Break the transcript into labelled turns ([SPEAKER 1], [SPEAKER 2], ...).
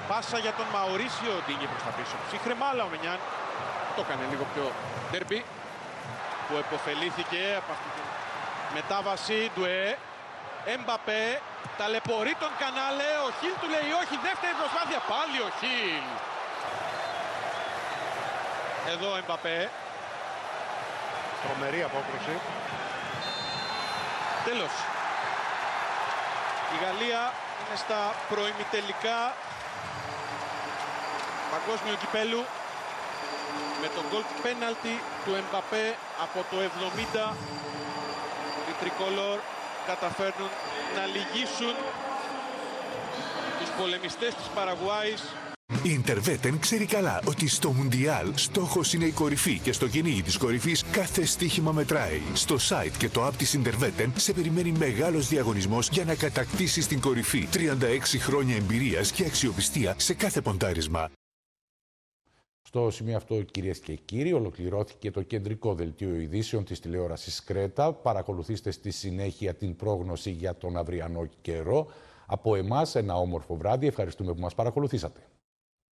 [SPEAKER 1] πάσα για τον Μαουρίσιο Ντίνιε προς τα πίσω. Ψύχρεμα, αλλά ο Μενιάν το έκανε λίγο πιο ντέρμπι, που επωφελήθηκε από αυτή την μετάβαση. Ντουέ, Εμπαπέ, ταλαιπωρεί τον Κανάλε, ο Χιλ του λέει όχι, δεύτερη προσπάθεια, πάλι ο Χιλ. Εδώ ο Εμπαπέ.
[SPEAKER 2] Τρομερή απόκρουση.
[SPEAKER 1] Τέλος. Η Γαλλία είναι στα προημιτελικά παγκόσμιου κυπέλου με τον γκολ πέναλτι του Εμπαπέ από το 70. Οι τρικόλορ καταφέρνουν να λυγίσουν τους πολεμιστές της Παραγουάης.
[SPEAKER 3] Η Interwetten ξέρει καλά ότι στο Μουντιάλ στόχος είναι η κορυφή και στο κυνήγι της κορυφής κάθε στοίχημα μετράει. Στο site και το app της Interwetten σε περιμένει μεγάλος διαγωνισμός για να κατακτήσεις την κορυφή. 36 χρόνια εμπειρίας και αξιοπιστία σε κάθε ποντάρισμα.
[SPEAKER 4] Στο σημείο αυτό, κυρίες και κύριοι, ολοκληρώθηκε το κεντρικό δελτίο ειδήσεων της τηλεόρασης Κρέτα. Παρακολουθήστε στη συνέχεια την πρόγνωση για τον αυριανό καιρό. Από εμάς ένα όμορφο βράδυ. Ευχαριστούμε που μας παρακολουθήσατε.